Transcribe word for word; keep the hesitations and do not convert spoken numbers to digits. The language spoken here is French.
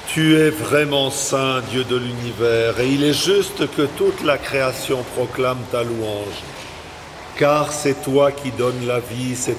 Tu es vraiment saint, Dieu de l'univers, et il est juste que toute la création proclame ta louange. Car c'est toi qui donnes la vie, c'est